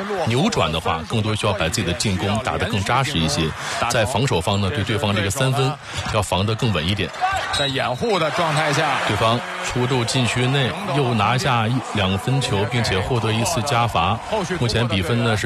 扭转的话，更多需要把自己的进攻打得更扎实一些。在防守方呢，对对方这个3分要防得更稳一点。 在掩护的状态下， 对方出入禁区内又拿下2分球，并且获得1次加罚。目前比分呢是